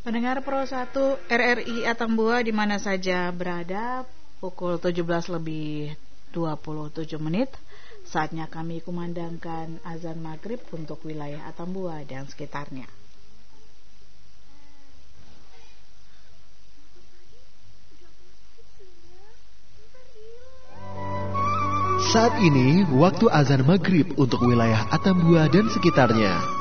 Pendengar Pro 1 RRI Atambua di mana saja berada, pukul 17 lebih 27 menit. Saatnya kami kumandangkan azan maghrib untuk wilayah Atambua dan sekitarnya. Saat ini waktu azan maghrib untuk wilayah Atambua dan sekitarnya.